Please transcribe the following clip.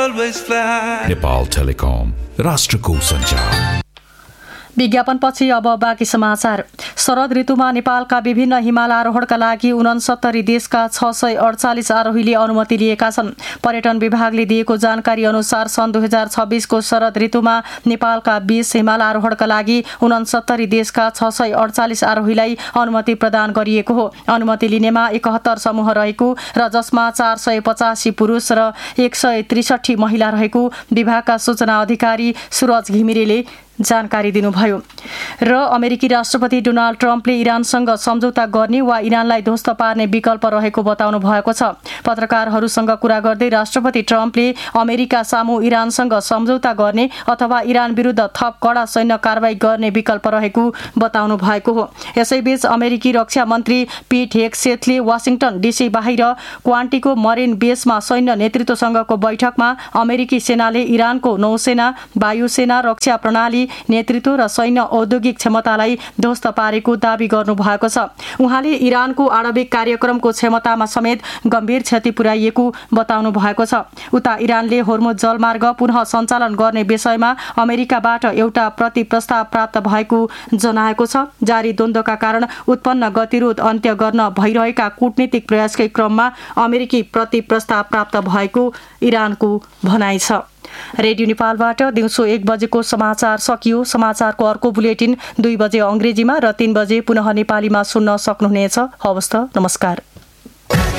always fly. Nepal telecom, राष्ट्रको सञ्चार। विज्ञापनपछि अब बाँकी समाचार। शरद ऋतुमा नेपालका विभिन्न हिमाल आरोहणका लागि 69 देशका 648 आरोहीले अनुमति लिएका छन्। पर्यटन विभागले दिएको जानकारी अनुसार सन् 2026 को शरद ऋतुमा नेपालका 20 हिमाल आरोहणका लागि 69 देशका 648 आरोहीलाई अनुमति प्रदान गरिएको हो। अनुमति लिनेमा 71 समूह रहेको र जसमा 485 पुरुष र 163 महिला रहेको विभागका सूचना अधिकारी सुरज घिमिरेले जानकारी दिनुभयो। र अमेरिकी राष्ट्रपति डोनाल्ड ट्रम्पले इरानसँग सम्झौता गर्ने वा इरानलाई ध्वस्त पार्ने विकल्प रहेको बताउनु भएको छ। पत्रकारहरूसँग कुरा गर्दै राष्ट्रपति ट्रम्पले अमेरिका सामु इरानसँग सम्झौता गर्ने अथवा इरान विरुद्ध थप कडा सैन्य कारबाही गर्ने विकल्प रहेको बताउनु भएको हो। यसैबीच अमेरिकी रक्षा मन्त्री पिट हेगसेथले वाशिंगटन डीसी बाहिर क्वान्टिको मरिन बेसमा सैन्य नेतृत्वसँगको बैठकमा अमेरिकी सेनाले इरानको नौसेना, वायुसेना, रक्षा प्रणाली, नेतृत्व र सैन्य औद्योगिक क्षमतालाई ध्वस्त पारेको दावी गर्नु भएको छ। उहाँले इरानको आणविक कार्यक्रमको क्षमतामा समेत गम्भीर क्षति पुर्याइएको बताउनु भएको छ। उता इरानले होर्मुज जलमार्ग पुनः सञ्चालन गर्ने विषयमा अमेरिकाबाट एउटा प्रति प्रस्ताव प्राप्त भएको जनाएको छ। जारी द्वन्द्वका कारण उत्पन्न गतिरोध अन्त्य गर्न भइरहेका कूटनीतिक प्रयासकै क्रममा अमेरिकी प्रति प्रस्ताव प्राप्त भएको इरानको भनाइ छ। रेडियो नेपालबाट दिउँसो 1 बजेको समाचार सकियो। समाचारको अर्को बुलेटिन 2 बजे अंग्रेजीमा र 3 बजे पुनः नेपालीमा सुन्न सक्नुहुनेछ। हवस् त, नमस्कार।